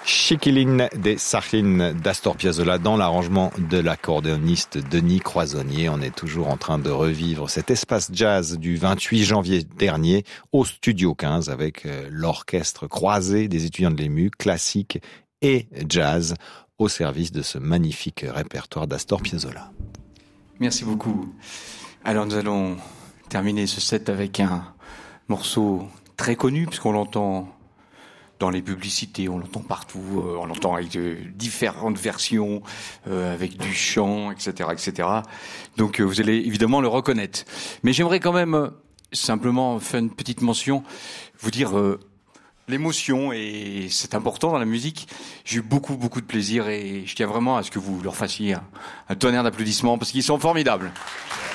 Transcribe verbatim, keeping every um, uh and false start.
Chiquiline des Sachin d'Astor Piazzolla dans l'arrangement de l'accordéoniste Denis Croisonnier. On est toujours en train de revivre cet espace jazz du vingt-huit janvier dernier au Studio quinze avec l'orchestre croisé des étudiants de l'E M U, classique et jazz, au service de ce magnifique répertoire d'Astor Piazzolla. Merci beaucoup. Alors nous allons terminer ce set avec un morceau très connu puisqu'on l'entend dans les publicités, on l'entend partout, euh, on l'entend avec de, différentes versions, euh, avec du chant, et cetera, et cetera. Donc euh, vous allez évidemment le reconnaître. Mais j'aimerais quand même euh, simplement faire une petite mention, vous dire euh, l'émotion, et c'est important dans la musique. J'ai eu beaucoup, beaucoup de plaisir et je tiens vraiment à ce que vous leur fassiez un, un tonnerre d'applaudissements parce qu'ils sont formidables.